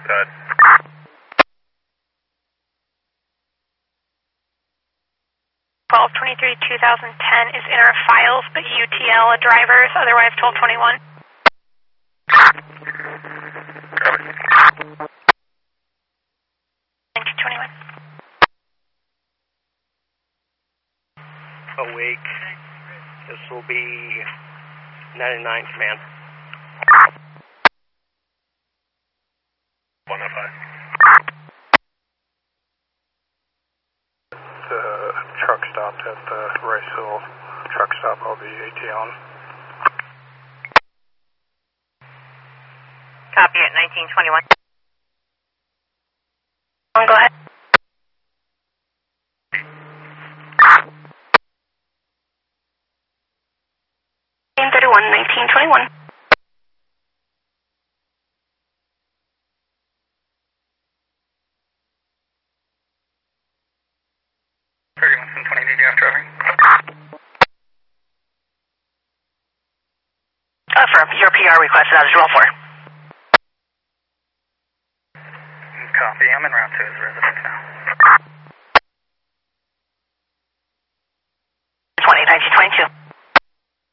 Good. 1223-2010 is in our files, but UTL drivers, otherwise 1221. Copy. 1921. Awake. This will be 99 command. 105. The truck stopped at the Rice Hill truck stop. I'll be AT on. Copy at 1921. Go ahead. In 31, 1921. Traffic. Affirm. Your PR request is 4. Copy. I'm en route to his residence.